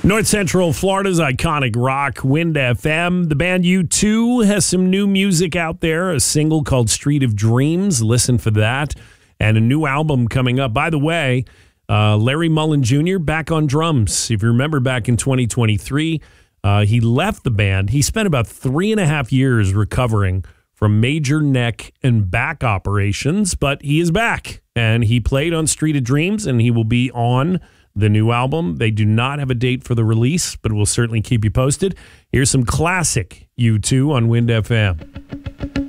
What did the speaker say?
North Central Florida's iconic rock, Wind FM. The band U2 has some new music out there, a single called Street of Dreams. Listen for that. And a new album coming up. By the way, Larry Mullen Jr. back on drums. If you remember back in 2023, he left the band. He spent about 3.5 years recovering from major neck and back operations, but he is back. And he played on Street of Dreams, and he will be on the new album. They do not have a date for the release, but we'll certainly keep you posted. Here's some classic U2 on Wind FM.